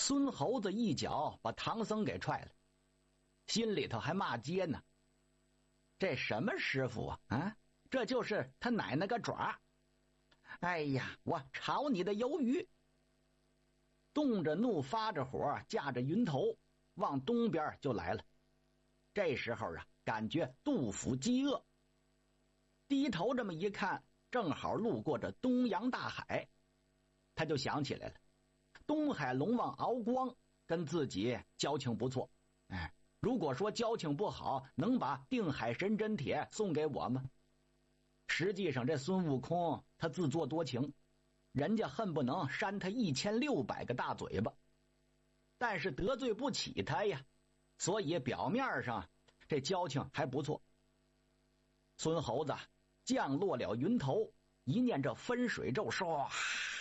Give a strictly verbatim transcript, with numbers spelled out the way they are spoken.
孙猴子一脚把唐僧给踹了，心里头还骂街呢。这什么师傅啊？啊，这就是他奶奶个爪！哎呀，我炒你的鱿鱼！动着怒发着火，驾着云头往东边就来了。这时候啊，感觉肚腹饥饿，低头这么一看，正好路过这东洋大海，他就想起来了，东海龙王敖光跟自己交情不错，哎，如果说交情不好，能把定海神针铁送给我吗？实际上这孙悟空他自作多情，人家恨不能扇他一千六百个大嘴巴，但是得罪不起他呀，所以表面上这交情还不错。孙猴子降落了云头，一念这分水咒，唰，